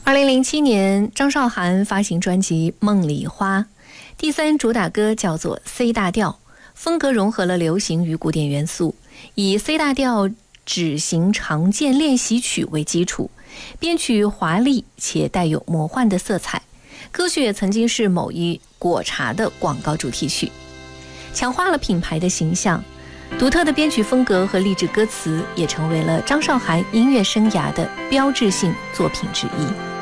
2007年，张韶涵发行专辑《梦里花》，第3主打歌叫做 C 大调，风格融合了流行与古典元素，以 C 大调指型常见练习曲为基础，编曲华丽且带有魔幻的色彩。歌曲也曾经是某一果茶的广告主题曲，强化了品牌的形象。独特的编曲风格和励志歌词也成为了张韶涵音乐生涯的标志性作品之一。